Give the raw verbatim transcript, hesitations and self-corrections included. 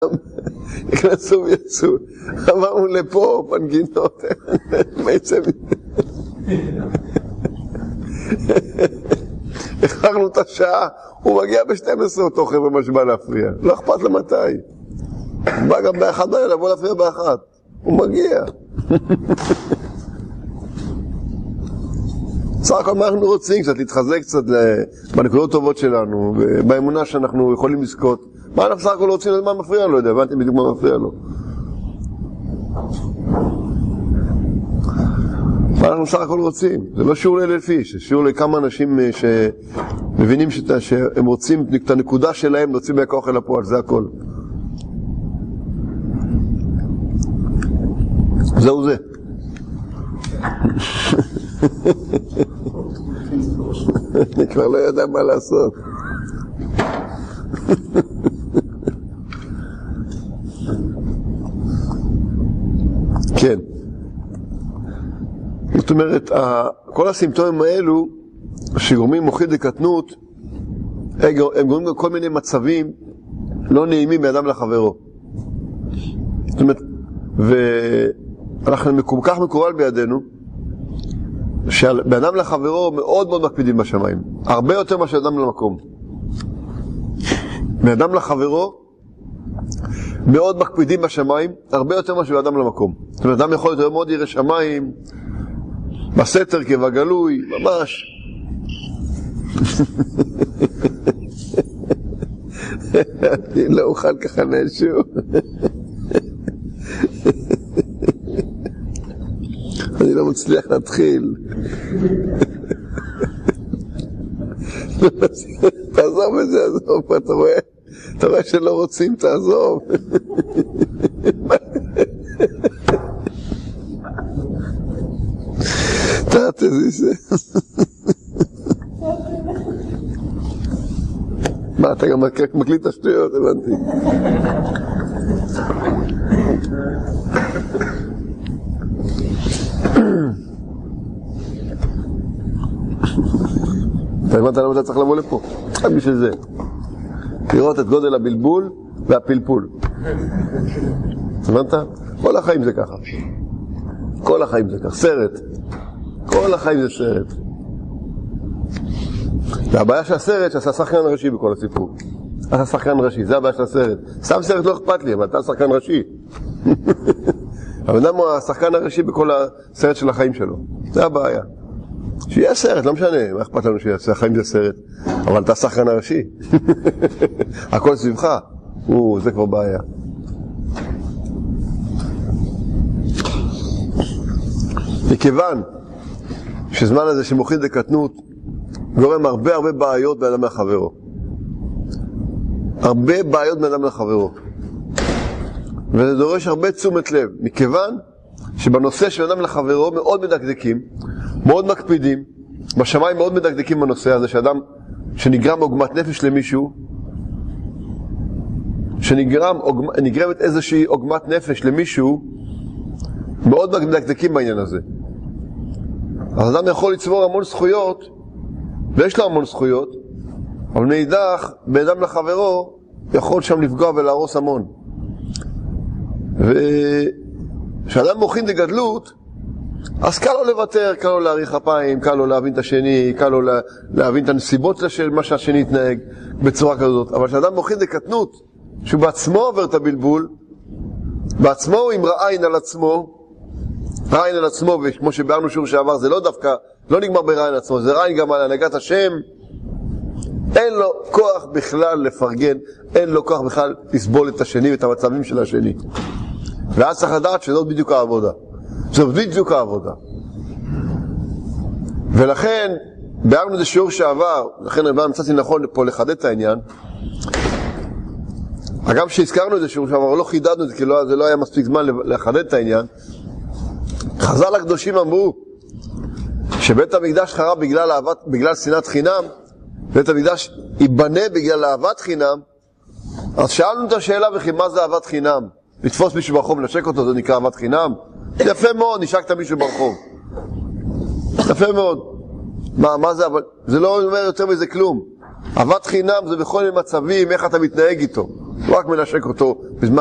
נכנסו ויצאו, עברנו לפה פנגינות, בעצם הכרנו את השעה, הוא מגיע ב-שתים עשרה אותו חבר'ה מה שבא להפריע, לא אכפת למתי, הוא בא גם באחד בלילה, לבוא להפריע באחד, הוא מגיע. סך הכל מה אנחנו רוצים קצת, להתחזק קצת בנקודות טובות שלנו, באמונה שאנחנו יכולים לזכות. מה אנחנו סך הכל רוצים, מה מפריע לו? הבנתי בדיוק מה מפריע לו. מה אנחנו סך הכל רוצים? זה לא שיעור לאלף איש, זה שיעור לכמה אנשים שמבינים שהם רוצים את הנקודה שלהם, להוציא מהכוח אל הפועל, זה הכל. זהו זה. אני כבר לא יודע מה לעשות. כן. זאת אומרת, כל הסימפטומים האלו שגורמים מוחין לקטנות, הם גורמים לכל מיני מצבים לא נעימים מאדם לחברו. זאת אומרת, ואנחנו כל כך מקובל בידינו, שבאדם לחברו מאוד מאוד מקפידים בשמיים. הרבה יותר מה שאדם למקום. באדם לחברו מאוד מקפידים בשמיים, הרבה יותר מה שבאדם למקום. זאת אומרת, אדם יכול יותר מאוד ירא שמיים, בסתר כבגלוי, ממש. אני לא אוכל ככה נשהו. אני לא מצליח להתחיל. תעזוב את זה, עזוב, אתה רואה? אתה רואה שלא רוצים, תעזוב. תעתה זה. מה, אתה גם מקליט את השטויות, הבנתי. אתה הבנת למה אתה צריך לבוא לפה? רק בשביל זה. לראות את גודל הבלבול והפלפול. הבנת? כל החיים זה ככה. כל החיים זה ככה. סרט. כל החיים זה סרט. והבעיה של הסרט שעשה שחקן ראשי בכל הסיפור. עשה שחקן ראשי, זה הבעיה של הסרט. סתם סרט לא אכפת לי, אבל אתה שחקן ראשי. אבל אדם הוא השחקן הראשי בכל הסרט של החיים שלו. זה הבעיה. שיהיה סרט, לא משנה, מה אכפת לנו שהחיים זה סרט, אבל אתה השחקן הראשי. הכל סביבך, זה כבר בעיה. מכיוון שזמן הזה שמוחין לקטנות גורם הרבה הרבה בעיות באדם לחברו. הרבה בעיות באדם לחברו. וזה דורש הרבה תשומת לב, מכיוון שבנושא של אדם לחברו מאוד מדקדקים, מאוד מקפידים, בשמיים מאוד מדקדקים בנושא הזה, שאדם שנגרם עוגמת נפש למישהו, שנגרם נגרמת איזושהי עוגמת נפש למישהו, מאוד מדקדקים בעניין הזה. אז אדם יכול לצבור המון זכויות, ויש לו המון זכויות, אבל מאידך, באדם לחברו, יכול שם לפגוע ולהרוס המון. וכשאדם מוחין לגדלות, אז קל לו לוותר, קל לו להאריך אפיים, קל לו להבין את השני, קל לו לה, להבין את הנסיבות של מה שהשני יתנהג בצורה כזאת. אבל כשאדם מוחין לקטנות, שהוא בעצמו עובר את הבלבול, בעצמו הוא עם רעין על עצמו, רעין על עצמו, וכמו שבארנו שיעור שעבר, זה לא דווקא, לא נגמר ברעין על עצמו, זה רעין גם על הנהגת השם, אין לו כוח בכלל לפרגן, אין לו כוח בכלל לסבול את השני ואת המצבים של השני. ואז צריך לדעת שזאת בדיוק העבודה. זאת בדיוק העבודה. ולכן, בארנו זה שיעור שעבר, לכן אני מצאתי נכון פה לחדד את העניין, אגב שהזכרנו את זה שיעור שעבר, לא חידדנו את זה, כי לא, זה לא היה מספיק זמן לחדד את העניין. חז"ל הקדושים אמרו, שבית המקדש חרב בגלל, אהבת, בגלל שנאת חינם, בית המקדש ייבנה בגלל אהבת חינם, אז שאלנו את השאלה וכי מה זה אהבת חינם? לתפוס מישהו ברחוב ולנשק אותו, זה נקרא אהבת חינם? יפה מאוד, נשקת מישהו ברחוב. יפה מאוד. מה, מה זה? אבל זה לא אומר יותר מזה כלום. אהבת חינם זה בכל מיני מצבים, איך אתה מתנהג איתו. הוא רק מנשק אותו בזמן